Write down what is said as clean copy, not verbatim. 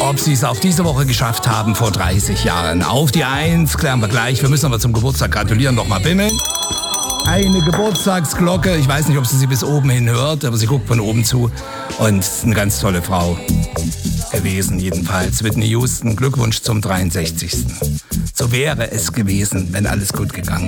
Ob sie es auch diese Woche geschafft haben vor 30 Jahren. Auf die 1 klären wir gleich. Wir müssen aber zum Geburtstag gratulieren. Nochmal bimmeln. Eine Geburtstagsglocke. Ich weiß nicht, ob sie bis oben hin hört, aber sie guckt von oben zu. Und eine ganz tolle Frau gewesen jedenfalls. Whitney Houston, Glückwunsch zum 63. So wäre es gewesen, wenn alles gut gegangen